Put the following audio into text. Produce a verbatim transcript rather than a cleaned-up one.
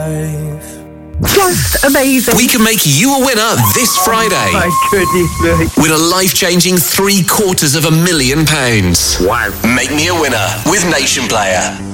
Just amazing. We can make you a winner this Friday. Oh, my goodness me. Win a life-changing three quarters of a million pounds. Wow. Make me a winner with Nation Player.